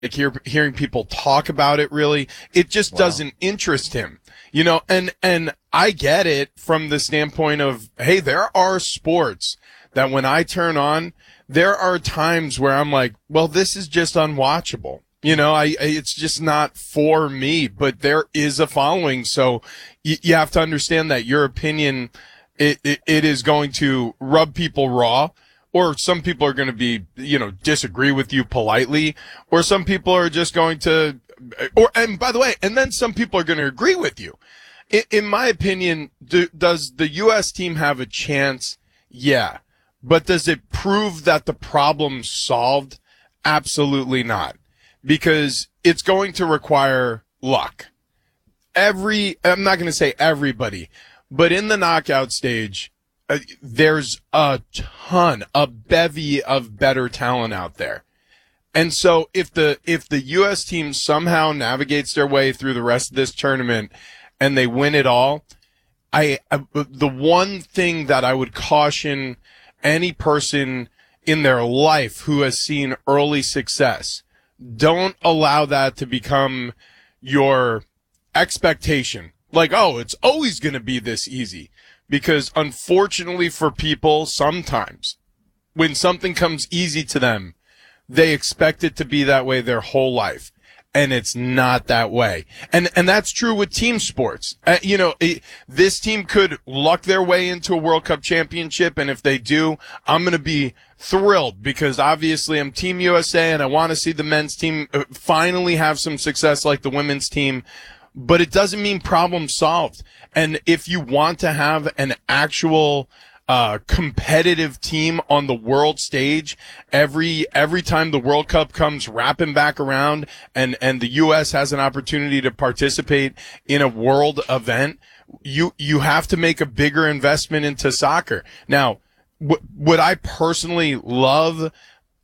hearing people talk about it really. It just doesn't interest him, and I get it from the standpoint of, hey, there are sports that when I turn on, there are times where I'm like, well, this is just unwatchable. It's just not for me, but there is a following. So you have to understand that your opinion, it is going to rub people raw. Or some people are going to be, disagree with you politely, or some people are just going to, and by the way, and then some people are going to agree with you. In my opinion, does the U.S. team have a chance? Yeah. But does it prove that the problem's solved? Absolutely not. Because it's going to require luck. I'm not going to say everybody, but in the knockout stage, there's a bevy of better talent out there. And so if the U.S. team somehow navigates their way through the rest of this tournament and they win it all, the one thing that I would caution any person in their life who has seen early success, don't allow that to become your expectation. Like, oh, it's always going to be this easy. Because unfortunately for people, sometimes when something comes easy to them, they expect it to be that way their whole life. And it's not that way. And that's true with team sports. This team could luck their way into a World Cup championship. And if they do, I'm going to be thrilled because obviously I'm Team USA and I want to see the men's team finally have some success like the women's team. But it doesn't mean problem solved. And if you want to have an actual competitive team on the world stage every time the World Cup comes wrapping back around and the U.S. has an opportunity to participate in a world event, you have to make a bigger investment into soccer. Now, would I personally love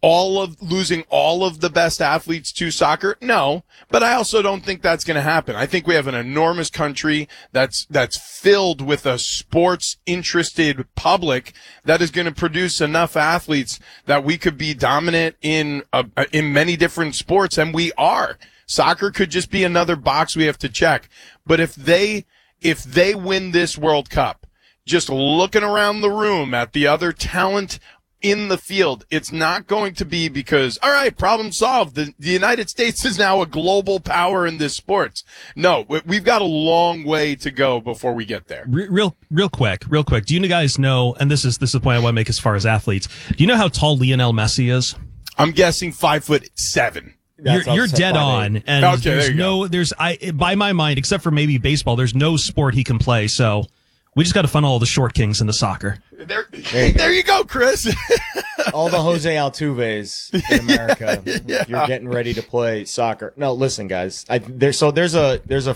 losing all of the best athletes to soccer? No, but I also don't think that's going to happen. I think we have an enormous country that's filled with a sports interested public that is going to produce enough athletes that we could be dominant in many different sports, and we are. Soccer could just be another box we have to check. But if they win this World Cup, just looking around the room at the other talent in the field, it's not going to be because, all right, problem solved. The United States is now a global power in this sports. No, we've got a long way to go before we get there. Real quick. Do you guys know, and this is the point I want to make as far as athletes, do you know how tall Lionel Messi is? I'm guessing 5'7". You're dead on. And okay, by my mind, except for maybe baseball, there's no sport he can play. So we just got to funnel all the short kings into soccer. There you go, Chris. All the Jose Altuves in America. Yeah. You're getting ready to play soccer. No, listen, guys. There's a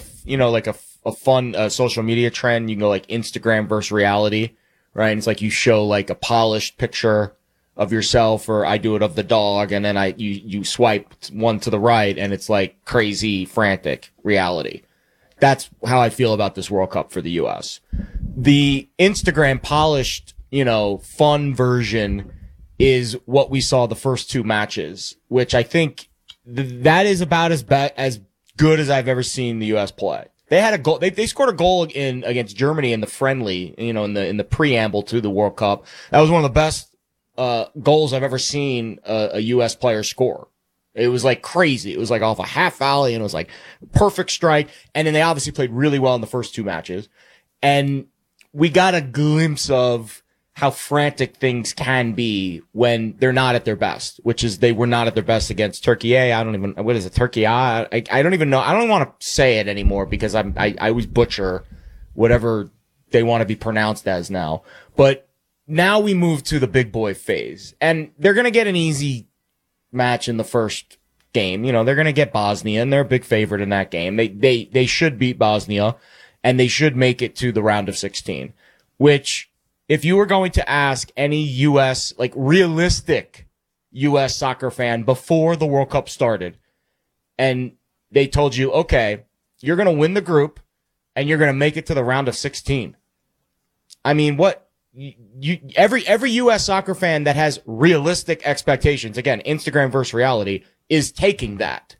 fun social media trend. You can go like Instagram versus reality, right? And it's like you show like a polished picture of yourself, or I do it of the dog, and then you swipe one to the right, and it's like crazy, frantic reality. That's how I feel about this World Cup for the U.S. The Instagram polished, fun version is what we saw the first two matches, which I think that is about as good as I've ever seen the U.S. play. They had a goal. They scored a goal against Germany in the friendly, in the preamble to the World Cup. That was one of the best goals I've ever seen a U.S. player score. It was like crazy. It was like off a half volley, and it was like perfect strike. And then they obviously played really well in the first two matches. And we got a glimpse of how frantic things can be when they're not at their best, which is they were not at their best against Turkey. What is it? Turkey? I don't even know. I don't want to say it anymore because I always butcher whatever they want to be pronounced as now. But now we move to the big boy phase, and they're going to get an easy match in the first game. They're going to get Bosnia, and they're a big favorite in that game. They should beat Bosnia, and they should make it to the round of 16, which if you were going to ask any U.S., like realistic U.S. soccer fan before the World Cup started, and they told you, okay, you're going to win the group and you're going to make it to the round of 16. I mean, what? Every U.S. soccer fan that has realistic expectations, again, Instagram versus reality, is taking that.